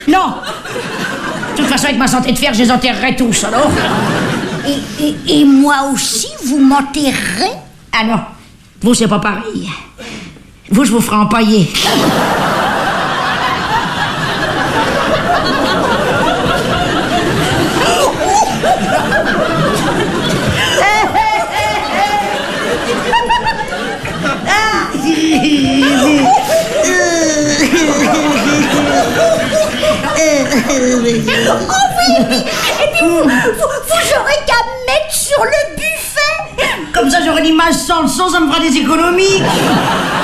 Non. De toute façon, avec ma santé de fer, je les enterrerai tous, alors. Et moi aussi, vous m'enterrerez? Ah non, vous, c'est pas pareil. Vous, je vous ferai empailler. Oh oui, et puis vous aurez qu'à me mettre sur le buffet. Comme ça, j'aurai l'image sans le son, ça me fera des économies.